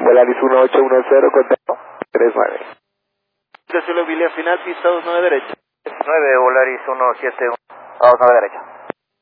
Volaris 1810, contacto 39. Desde la final, pista 29 derecha. 9, Volaris 171, vamos a la derecha.